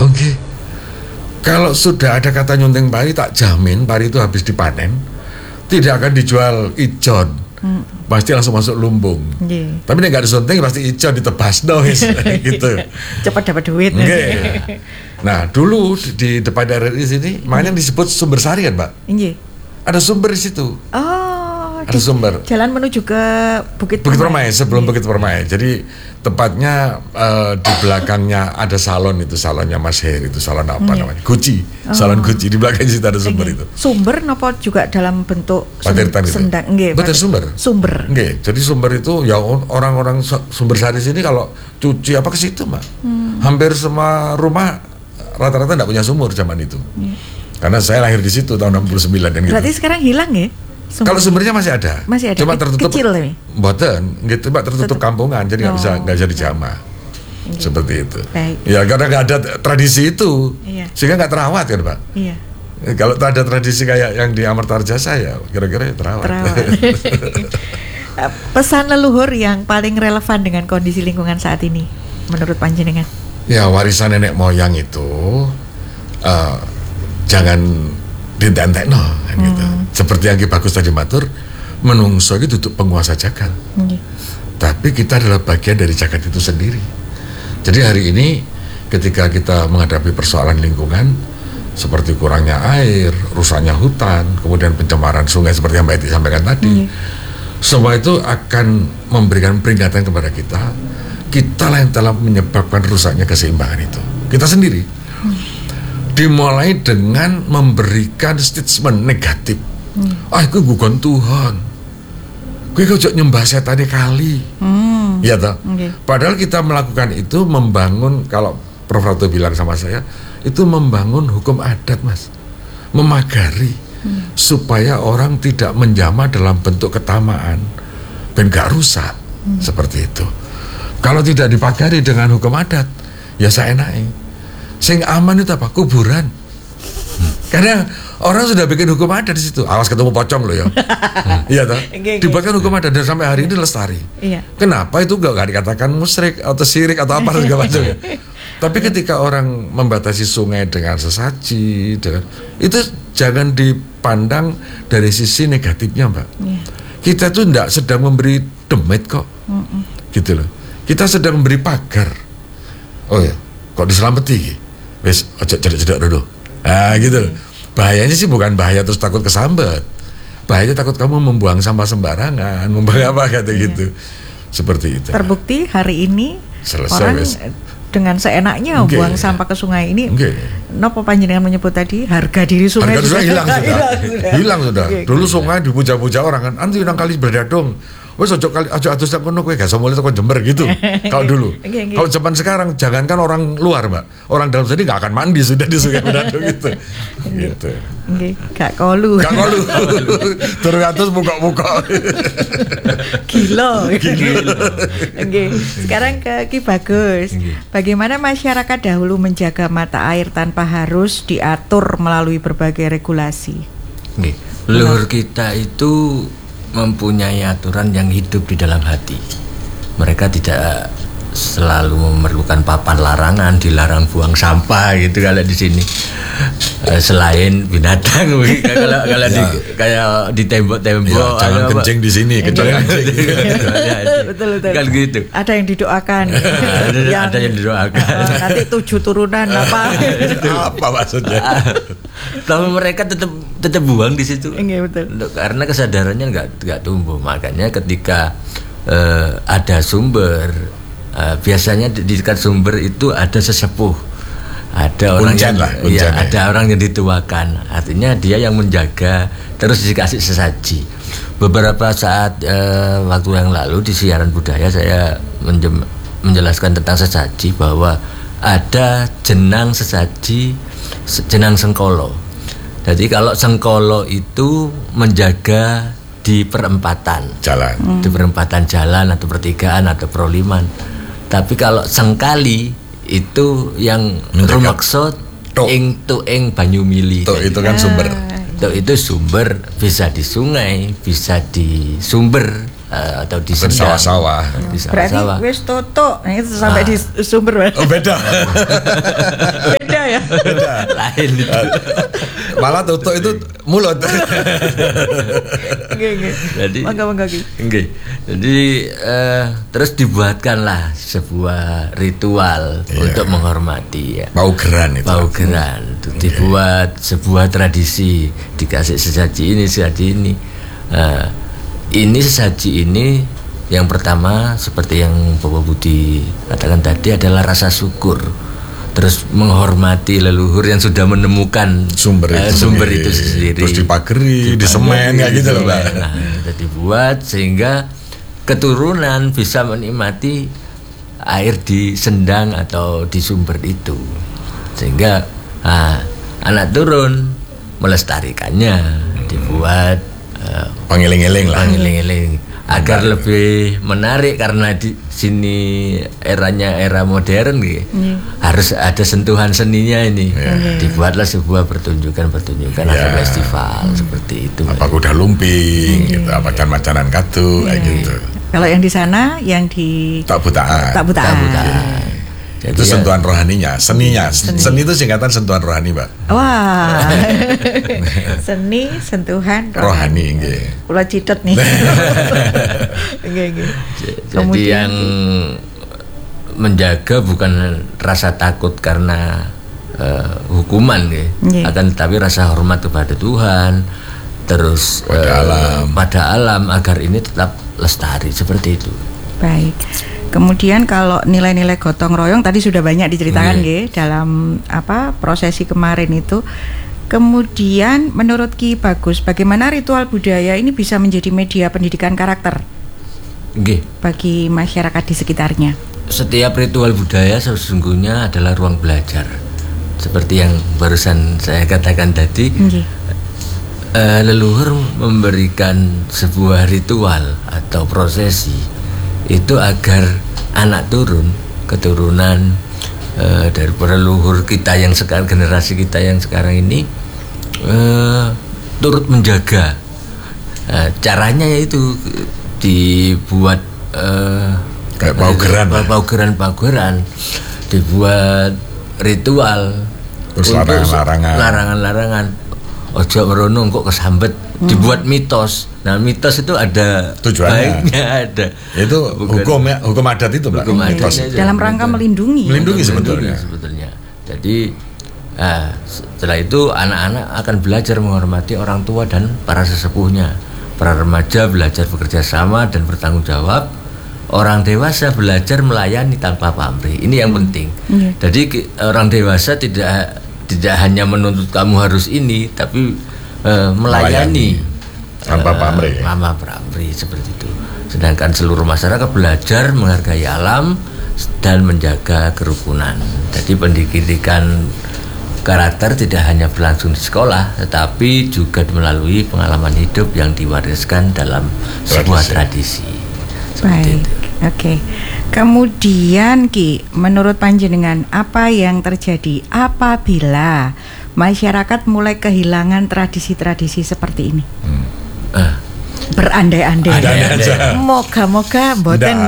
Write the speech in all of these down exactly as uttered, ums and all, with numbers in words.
Okay. Kalau sudah ada kata nyunting pari, tak jamin pari itu habis dipanen tidak akan dijual ijon, hmm. pasti langsung masuk lumbung. Yeah. Tapi nih nggak disunting pasti ijon ditebas dois gitu. Cepat dapat duit. Okay. Nah dulu di depan R R I sini makanya disebut Sumber Sari kan Pak? Iya. Yeah. Ada sumber di situ. Oh. Ada sumber. Jalan menuju ke Bukit Bukit Permai, sebelum yeah. Bukit Permai. Jadi tempatnya uh, di belakangnya ada salon, itu salonnya Mas Heri, itu salon apa yeah. namanya? Gucci, oh. salon Gucci, di belakang situ ada sumber okay. itu. Sumber napa juga dalam bentuk Patirtan sendang? Nggih. Betul sumber. Sumber. Nggih. Jadi sumber itu ya orang-orang Sumber Sari sini kalau cuci apa ke situ, Mbak. Hmm. Hampir semua rumah rata-rata enggak punya sumur zaman itu. Yeah. Karena saya lahir di situ tahun enam puluh sembilan dan gitu. Berarti sekarang hilang ya? Sumber. Kalau sumbernya masih ada, masih ada. Cuma tertutup. Kecil nih. Mboten, gitu Mbak, tertutup Tutup. kampungan, jadi nggak oh. bisa nggak bisa dijamah. Okay. Seperti itu. Baik. Ya karena nggak ada tradisi itu, iya. sehingga nggak terawat kan Pak. Iya. Kalau ada tradisi kayak yang di Amartarjasa ya kira-kira terawat. Terawat. Pesan leluhur yang paling relevan dengan kondisi lingkungan saat ini, menurut panjenengan? Ya warisan nenek moyang itu uh, jangan ditentekno kan hmm. gitu. Seperti yang Ki Bagus tadi matur, menungso itu duduk penguasa jagat. Hmm. Tapi kita adalah bagian dari jagat itu sendiri. Jadi hari ini ketika kita menghadapi persoalan lingkungan seperti kurangnya air, rusaknya hutan, kemudian pencemaran sungai seperti yang Mbak Eti sampaikan tadi, hmm. semua itu akan memberikan peringatan kepada kita. Kita lah yang telah menyebabkan rusaknya keseimbangan itu. Kita sendiri. Hmm. Dimulai dengan memberikan statement negatif. Hmm. Ah, itu bukan Tuhan. Gue kok nyembah setan kali. Hmm. Ya toh. Okay. Padahal kita melakukan itu membangun, kalau Prof Ratu bilang sama saya, itu membangun hukum adat, Mas. Memagari hmm. supaya orang tidak menjamah dalam bentuk ketamaan ben gak rusak. Hmm. Seperti itu. Kalau tidak dipagari dengan hukum adat, ya saya enaknya. Sing aman itu apa? Kuburan. Hmm. Karena orang sudah bikin hukum adat di situ. Awas ketemu pocong loh ya. hmm. Iya toh. Dibuatkan hukum adat dan sampai hari ini lestari. Iya. Kenapa itu gak, gak dikatakan musyrik atau syirik atau apa segala macam ya. Tapi ketika orang membatasi sungai dengan sesaji, dengan itu jangan dipandang dari sisi negatifnya, Mbak. Iya. Kita tuh tidak sedang memberi demit kok. Mm-mm. Gitu loh. Kita sedang memberi pagar. Oh ya, kok diselamati? Wes, ojo cedek-cedek dulu. Ah gitu loh. Bahayanya sih bukan bahaya terus takut kesambet. Bahayanya takut kamu membuang sampah sembarangan, membuang apa kata iya. gitu. Seperti itu. Terbukti hari ini selesai, orang wes. Dengan seenaknya okay. buang sampah ke sungai ini. Okay. Nopo panjenengan menyebut tadi harga diri sungai harga sudah hilang sudah. Hilang sudah. Hilang sudah. Okay, Dulu okay. sungai dipuja-puja orang kan. Anti nang kali berdadong. Wes ojo kali ojo atus tak kono kowe gak iso mulih teko Jember gitu. Kalau dulu. Okay, okay. Kalau zaman sekarang jangankan orang luar, Mbak. Orang dalam sini enggak akan mandi sudah di Sungai Berdadong gitu. Gitu. Nggih, gak kolu. Gak kolu. Turun atus buka-buka. Gila. Oke, sekarang ke Ki Bagus. Bagaimana masyarakat dahulu menjaga mata air tanpa harus diatur melalui berbagai regulasi? Nggih. Leluhur kita itu mempunyai aturan yang hidup di dalam hati. Mereka tidak selalu memerlukan papan larangan, dilarang buang sampah gitu kalau di sini. Eh, selain binatang, kalau kalau ya. di kayak di tembok-tembok, ya, jangan apa, kencing di sini, kecuali kencing. Betul betul. Kan gitu. Ada yang didoakan. ada, yang, ada yang didoakan. Uh, nanti tujuh turunan apa? Apa maksudnya? Tapi mereka tetap tetap buang di situ. Iya betul. Karena kesadarannya nggak nggak tumbuh. Makanya ketika uh, ada sumber, uh, biasanya di dekat sumber itu ada sesepuh. Ada orang Unjan yang lah, ya, ada orang yang dituakan, artinya dia yang menjaga, terus dikasih sesaji. Beberapa saat eh, waktu yang lalu di siaran budaya saya menjem, menjelaskan tentang sesaji, bahwa ada jenang sesaji, jenang sengkolo. Jadi kalau sengkolo itu menjaga di perempatan jalan, hmm. di perempatan jalan atau pertigaan atau peroliman. Tapi kalau sengkali itu yang rumaksa ing tu ing banyu mili. Tuh itu kan sumber. Tuh itu sumber, bisa di sungai, bisa di sumber uh, atau di sawah-sawah. Di Berarti wis toto, nah, itu sampai ah. di sumber. Oh beda. Beda ya. Beda. Lain itu. Malah toto itu mulut. Nggih, nggih. Jadi mangga-mangga iki. Nggih. Jadi uh, terus dibuatkanlah sebuah ritual yeah. untuk menghormati ya. Paugeran itu. Paugeran itu okay. Dibuat sebuah tradisi, dikasih sesaji ini, sesaji ini. Uh, ini sesaji ini yang pertama seperti yang Bapak Budi katakan tadi adalah rasa syukur. Terus menghormati leluhur yang sudah menemukan sumber itu, uh, sumber itu sendiri. Terus dipageri, disemen kayak gitu loh, Pak. Nah, itu dibuat sehingga keturunan bisa menikmati air di sendang atau di sumber itu. Sehingga nah, anak turun melestarikannya, dibuat uh, pangiling-iling lah. Pangiling-iling agar nah, lebih menarik karena di sini eranya era modern gitu. Yeah. Harus ada sentuhan seninya ini. Yeah. Dibuatlah sebuah pertunjukan-pertunjukan yeah. Ada festival hmm. seperti itu. Apa kuda lumping, yeah. gitu, apa dan macanan katu yeah. kayak gitu. Kalau yang di sana yang di tak butaan. Tak butaan. Tak butaan. Jadi itu ya, sentuhan rohaninya, seninya. Seni, seni itu singkatan sentuhan rohani, Pak. Wah. Seni, sentuhan rohani. Rohani, nggih. Kula citet nih. Nggih, nggih. Jadi yang menjaga bukan rasa takut karena uh, hukuman, nggih. Akan tetapi rasa hormat kepada Tuhan, terus pada uh, alam. pada alam agar ini tetap lestari seperti itu. Baik. Kemudian kalau nilai-nilai gotong royong tadi sudah banyak diceritakan nggih dalam apa prosesi kemarin itu. Kemudian menurut Ki Bagus, bagaimana ritual budaya ini bisa menjadi media pendidikan karakter nggih bagi masyarakat di sekitarnya? Setiap ritual budaya sesungguhnya adalah ruang belajar. Seperti yang barusan saya katakan tadi, uh, leluhur memberikan sebuah ritual atau prosesi itu agar anak turun, keturunan e, dari para leluhur kita yang sekarang, generasi kita yang sekarang ini e, turut menjaga. E, caranya yaitu dibuat e, kayak paugeran, paugeran-paugeran, dibuat ritual, terus larangan-larangan, larangan-larangan. Ojo merono kok kesambet, hmm. dibuat mitos. Nah, mitos itu ada tujuannya, baiknya ada. Itu bukan, hukum ya, hukum adat itu, Mbak. Hukum adat dalam rangka melindungi. Melindungi sebetulnya. sebetulnya. Jadi nah, setelah itu anak-anak akan belajar menghormati orang tua dan para sesepuhnya. Para remaja belajar bekerja sama dan bertanggung jawab. Orang dewasa belajar melayani tanpa pamrih. Ini yang penting. Hmm. Jadi orang dewasa tidak tidak hanya menuntut kamu harus ini, tapi uh, melayani, melayani tanpa pamrih, uh, tanpa pamrih seperti itu. Sedangkan seluruh masyarakat belajar menghargai alam dan menjaga kerukunan. Jadi pendidikan karakter tidak hanya berlangsung di sekolah, tetapi juga melalui pengalaman hidup yang diwariskan dalam tradisi. Sebuah tradisi. Baik, oke. Okay. Kemudian Ki, menurut panjenengan apa yang terjadi apabila masyarakat mulai kehilangan tradisi-tradisi seperti ini? Hmm. Uh. Berandai-andai. Moga-moga mboten.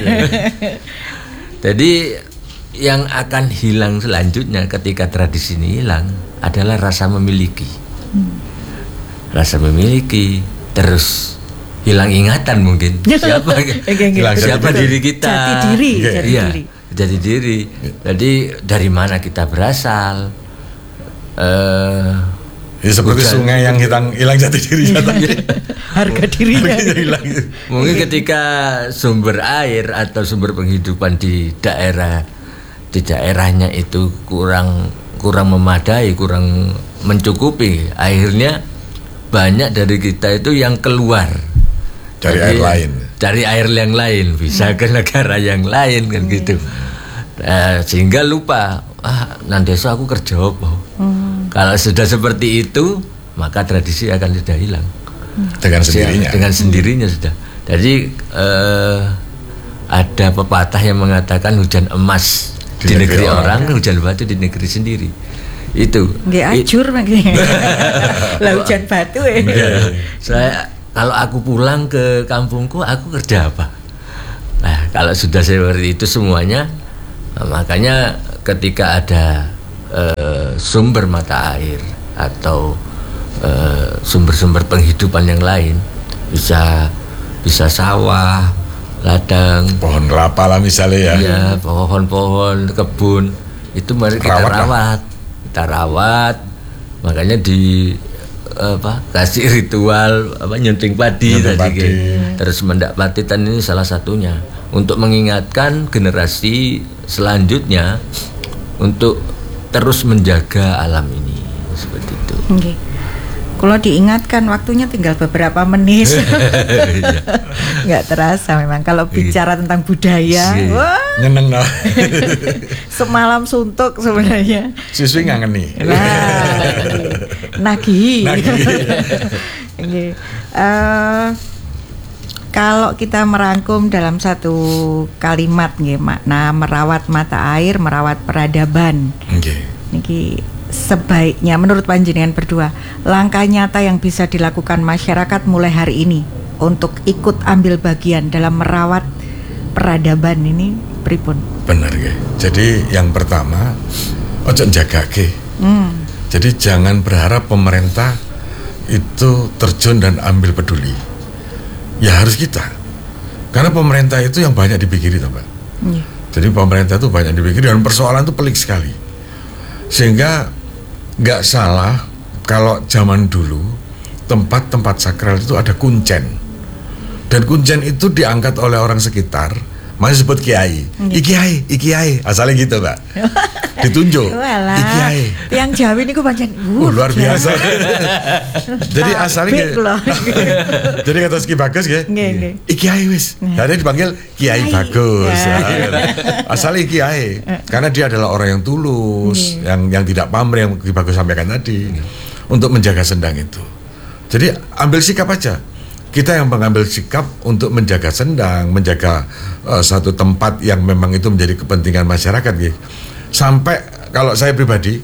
Jadi yang akan hilang selanjutnya ketika tradisi ini hilang adalah rasa memiliki. Hmm. Rasa memiliki, terus hilang ingatan mungkin siapa hilang siapa diri kita, jati diri, jati ya, diri. Jati diri. Jadi dari mana kita berasal? Uh, ya seperti bukan, sungai yang hilang hilang jati diri, harga dirinya hilang. Mungkin ketika sumber air atau sumber penghidupan di daerah di daerahnya itu kurang kurang memadai, kurang mencukupi, akhirnya banyak dari kita itu yang keluar dari Jadi, air lain, dari air yang lain bisa hmm. ke negara yang lain kan hmm. gitu, uh, sehingga lupa ah nanti aku kerja apa. Hmm. Kalau sudah seperti itu maka tradisi akan sudah hilang hmm. dengan sendirinya. Dengan sendirinya sudah. Jadi uh, ada pepatah yang mengatakan hujan emas di, di negeri, negeri orang, orang, hujan batu di negeri sendiri. Itu. Nggih ajur makanya. Lah hujan batu ya. Saya kalau aku pulang ke kampungku aku kerja apa? Nah, kalau sudah seperti itu semuanya, makanya ketika ada uh, sumber mata air atau uh, sumber-sumber penghidupan yang lain, bisa bisa sawah, ladang, pohon kelapa lah misalnya ya. Iya, pohon-pohon, kebun, itu mari kita rawat, rawat. kita rawat, makanya di apa kasih ritual apa nyunting padi nyunting tadi padi. Gitu. Terus mendak patitan ini salah satunya untuk mengingatkan generasi selanjutnya untuk terus menjaga alam ini seperti itu. Okay. Kalau diingatkan waktunya tinggal beberapa menit, nggak terasa memang. Kalau bicara tentang budaya, wah, nyeneng no. Semalam suntuk sebenarnya. Siswi nggak ngeni. Nah, nagih. Okay. Uh, kalau kita merangkum dalam satu kalimat, nggih, makna merawat mata air, merawat peradaban. Okay. Niki sebaiknya menurut panjenengan berdua, langkah nyata yang bisa dilakukan masyarakat mulai hari ini untuk ikut ambil bagian dalam merawat peradaban ini pripun? Benar ya. Jadi yang pertama ojo njagake. Hmm. Jadi jangan berharap pemerintah itu terjun dan ambil peduli. Ya harus kita. Karena pemerintah itu yang banyak dipikiri, Mbak. Hmm. Jadi pemerintah itu banyak dipikiri dan persoalan itu pelik sekali. Sehingga nggak salah kalau zaman dulu tempat-tempat sakral itu ada kuncen, dan kuncen itu diangkat oleh orang sekitar, masih sebut kiai, ikiai, ikiai, asalnya gitu Mbak, ditunjuk, ikiai. Yang Jawa ini gue pancen, uh, luar biasa. Jadi asalnya, jadi kata Ki Bagus ya, ikiai wis, jadi dipanggil Kiai Bagus. Asalnya kiai, karena dia adalah orang yang tulus, yang yang tidak pamrih, yang Ki Bagus sampaikan tadi, untuk menjaga sendang itu. Jadi ambil sikap aja. Kita yang mengambil sikap untuk menjaga sendang, menjaga uh, satu tempat yang memang itu menjadi kepentingan masyarakat, gitu. Sampai kalau saya pribadi,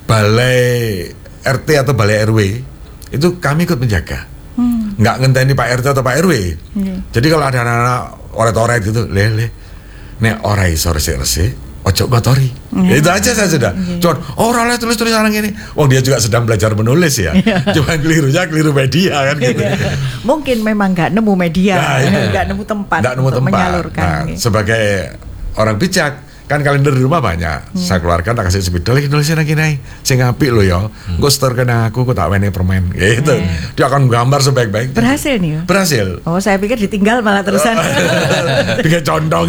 balai R T atau balai R W itu kami ikut menjaga, hmm. nggak ngenteni Pak R T atau Pak R W. Hmm. Jadi kalau ada anak-anak oret-oret gitu, lele, nek orai sore-sore, ojo kotori. Hmm. Itu aja saya sudah. Hmm. Cuman orang lain tulis-tulis orang ini, oh dia juga sedang belajar menulis ya. Cuma kelirunya keliru media kan gitu. Mungkin memang nggak nemu media, nggak nah, nemu tempat nggak nemu untuk tempat. menyalurkan. Nah, sebagai orang bijak, kan kalender di rumah banyak, hmm. saya keluarkan, tak kasih spidol, lagi nulisnya lagi naik, saya ngapik lo ya, hmm. gue setor kena aku, gue tak wene permen, gitu, hmm. dia akan gambar sebaik-baik. Berhasil nih? Berhasil. Oh, saya pikir ditinggal malah terusan. Bikin condong.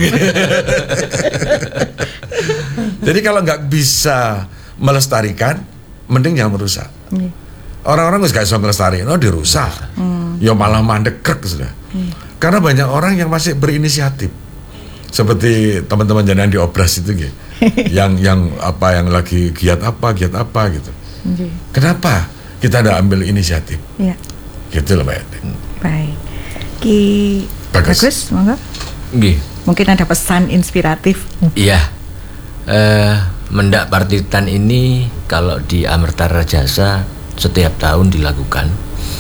Jadi kalau nggak bisa melestarikan, mending jangan merusak. Hmm. Orang-orang nggak bisa melestarikan, oh dirusak, hmm. ya malah mandek krek sudah. Hmm. Karena banyak orang yang masih berinisiatif. Seperti teman-teman jangan di Obras itu gitu. yang yang apa yang lagi giat apa giat apa gitu. Okay. Kenapa kita ada ambil inisiatif? Ya. Gitu loh Mbak. Baik. Ki Bagus, Bagus monggo. Nggih. Mungkin ada pesan inspiratif. Iya. Eh, mendak partitan ini kalau di Amerta Rajasa setiap tahun dilakukan.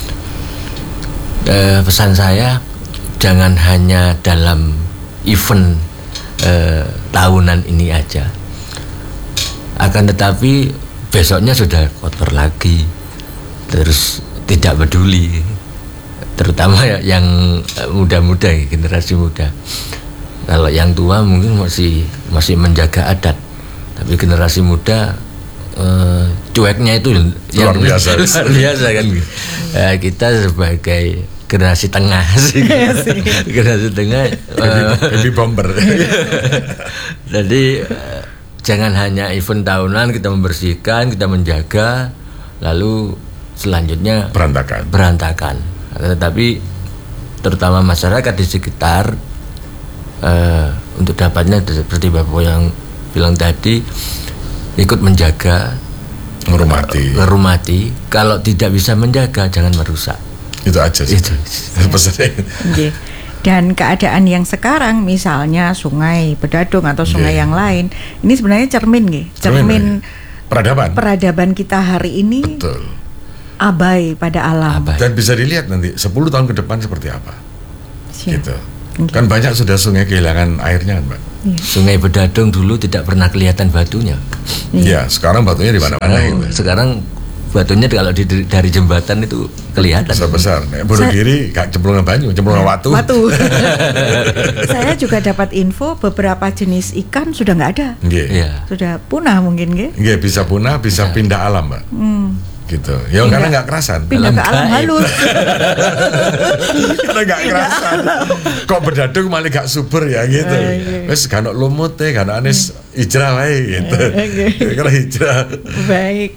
Eh, pesan saya jangan hanya dalam event eh, tahunan ini aja, akan tetapi besoknya sudah kotor lagi, terus tidak peduli, terutama ya, yang muda-muda, generasi muda. Kalau yang tua mungkin masih masih menjaga adat, tapi generasi muda eh, cueknya itu luar yang biasa, luar biasa kan. Eh, kita sebagai generasi tengah sih, generasi tengah, baby bomber. Jadi uh, jangan hanya event tahunan kita membersihkan, kita menjaga, lalu selanjutnya berantakan. Berantakan. Tetapi terutama masyarakat di sekitar uh, untuk dapatnya seperti Bapak yang bilang tadi, ikut menjaga, menghormati. Menghormati. Kalau tidak bisa menjaga, jangan merusak. Itu aja sih. Itu. Okay. Dan keadaan yang sekarang, misalnya sungai Bedadung atau sungai yeah. yang lain, ini sebenarnya cermin, nggih. Cermin, cermin peradaban. Peradaban kita hari ini. Betul. abai pada alam. Abai. Dan bisa dilihat nanti sepuluh tahun ke depan seperti apa. Siap. Gitu. Oke. Kan banyak sudah sungai kehilangan airnya kan, Mbak. Sungai Bedadung dulu tidak pernah kelihatan batunya. Iya, sekarang batunya di mana-mana Sekarang, gitu. sekarang batunya kalau di, dari jembatan itu kelihatan. Besar-besar. Nek bunuh Saya- diri gak cemplungan banyu, cemplungan watu. Watu. Saya juga dapat info beberapa jenis ikan sudah nggak ada, Nggih. Iya. sudah punah mungkin, nggih. Nggih, bisa punah, bisa pindah alam, Mbak. Hmm. Gitu. Ya Pindah- karena nggak kerasan. Pindah ke Alam alam gaib. halus. Karena nggak kerasan. Kok Bedadung malah gak subur ya gitu. Wes gak ono lumut teh, gak ono anis hijrah wae gitu. Karena hijrah. Baik.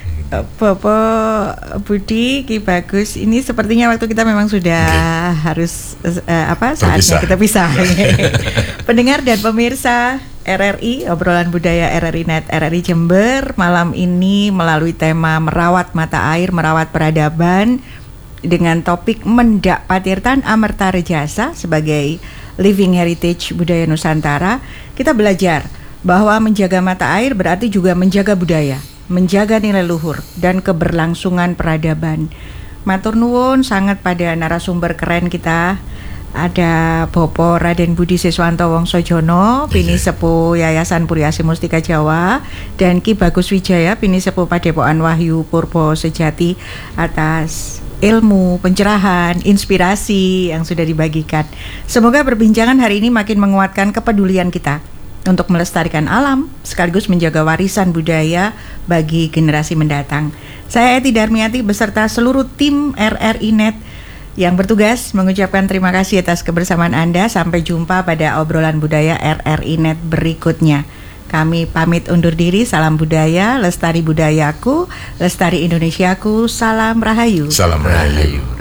Bapak Budi, Ki Bagus, ini sepertinya waktu kita memang sudah harus eh, apa saatnya Berpisah. kita pisah. Pendengar dan pemirsa R R I, obrolan budaya R R I Net R R I Jember malam ini melalui tema merawat mata air, merawat peradaban dengan topik Mendak Patirtan Amerta Rejasa sebagai Living Heritage Budaya Nusantara. Kita belajar bahwa menjaga mata air berarti juga menjaga budaya, menjaga nilai luhur dan keberlangsungan peradaban. Matur nuwun sangat pada narasumber keren kita. Ada Bapak Raden Budi Siswanto Wongsojono, Pini Sepuh Yayasan Puriasi Mustika Jawa, dan Ki Bagus Wijaya, Pini Sepuh Padepokan Wahyu Purbo Sejati, atas ilmu, pencerahan, inspirasi yang sudah dibagikan. Semoga perbincangan hari ini makin menguatkan kepedulian kita untuk melestarikan alam sekaligus menjaga warisan budaya bagi generasi mendatang. Saya Eti Darmiati beserta seluruh tim R R I Net yang bertugas mengucapkan terima kasih atas kebersamaan Anda. Sampai jumpa pada obrolan budaya R R I Net berikutnya. Kami pamit undur diri. Salam budaya, lestari budayaku, lestari Indonesiaku, salam rahayu. Salam rahayu.